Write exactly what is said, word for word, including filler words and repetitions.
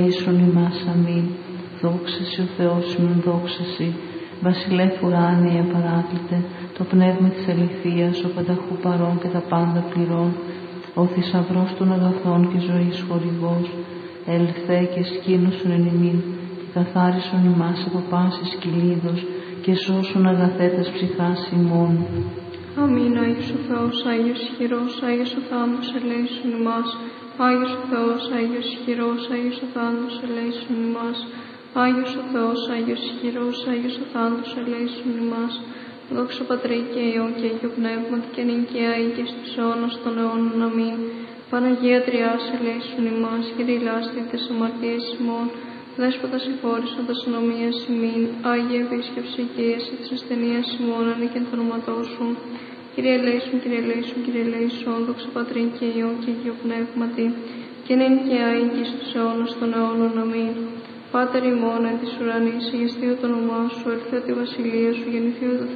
Ίσον ημάς αμήν. Δόξα σοι ο Θεός ημών, δόξα σοι. Βασιλεύ ουράνιε παράκλητε, το πνεύμα της αληθείας, ο πανταχού παρών και τα πάντα πληρών, ο θησαυρός των αγαθών και ζωής χορηγός, ελθέ και σκήνωσον εν ημίν, και καθάρισον ημάς από πάσης κυλίδος, και σώσον αγαθέτας ψυχάς ημών. Αμήν. Άγιος ο Θεός, Άγιος ισχυρός, Άγιος ο θάνατος ελέησον ημάς. Άγιος ο Θεός, Άγιος ισχυρός, Άγιος ο θάνατος ελέησον ημάς. Άγιος ο Θεός, Άγιος ισχυρός, Άγιος ο θάνατος ελέησον ημάς. Δόξα Πατρί και Υιό και Αγίου Πνεύματι και νυν και αεί και στους αιώνας των αιώνων. Αμήν. Παναγία Τριάς ελέησον ημάς, Κύριε λάστη τες αμαρτίες ημών, Δέσποτα συγχώρησον τας ανομίας ημίν, Άγιε Επίσκεψη και ίεση της ασθενείας ημών, ανήκεν το όνοματό σου. Κύριε ελέησον, Κύριε ελέησον, Κύριε ελέησον, δόξα Πατρί και Υιό και Αγίου Πνεύματι, και νυν και αεί και στους αιώνας των αιώνων. Αμήν. Πάτερ ημών εν της ουρανής, αγιστείου το όνομά σου, ελθέ τη βασιλεία σου, γεννηθείου το